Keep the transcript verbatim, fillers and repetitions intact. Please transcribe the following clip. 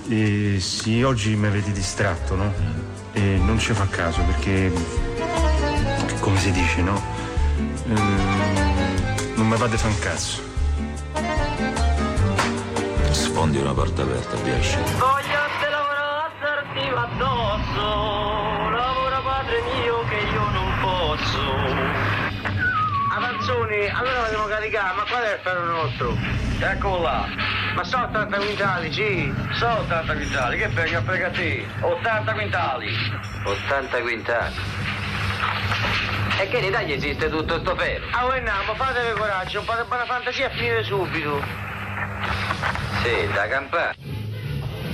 Eh, sì, oggi mi avete distratto, no? E non ci fa caso perché, come si dice, no? Ehm, non mi fate fa un cazzo. Sfondi una porta aperta, piace. Voglio te lavorare a sarti addosso, lavora padre mio che io non posso. Avanzoni, allora dobbiamo caricare, ma qual è il ferro nostro? Eccolo là. Ma sono ottanta quintali, sì. Sono ottanta quintali, che frega, frega te? ottanta quintali. ottanta quintali. E che in Italia esiste tutto sto ferro? Ah, voi andiamo, fatevi coraggio, un po' di buona fantasia e finire subito. Sì, da campare.